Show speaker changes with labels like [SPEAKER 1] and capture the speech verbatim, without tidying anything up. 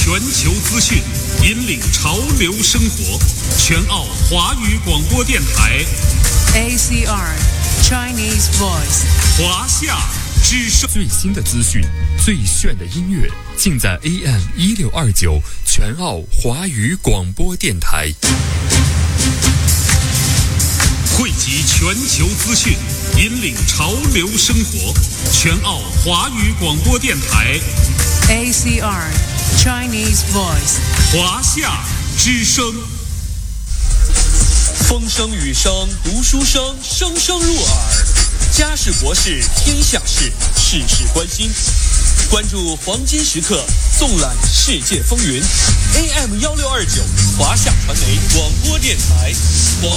[SPEAKER 1] 全球资讯，引领潮流生活。全澳华语广播电台
[SPEAKER 2] A C R Chinese Voice
[SPEAKER 1] 华夏之声，
[SPEAKER 3] 最新的资讯，最炫的音乐，尽在 A M 一六二九全澳华语广播电台。
[SPEAKER 1] 汇集全球资讯，引领潮流生活。全澳华语广播电台
[SPEAKER 2] A C R Chinese Voice
[SPEAKER 1] 华夏之声。
[SPEAKER 4] 风声雨声读书声，声声入耳。家事国事天下事，事事关心。关注黄金时刻，纵览世界风云。A M 一六二九华夏传媒广播电台。